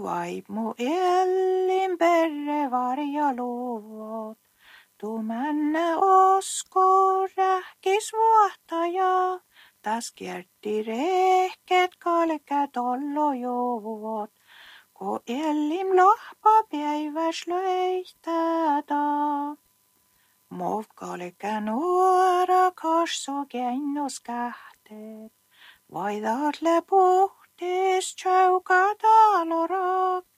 vaip mu ellin perre varja luot. Tu männä osko rähkis vuohtaja, tas kierti rehket kalkät ollo juot. Ko ellim lahpa päiväs löihtäätä. Mov kalkä nuora kassu kennos kähteet. Vaidaatle puhtis tšauka talorak.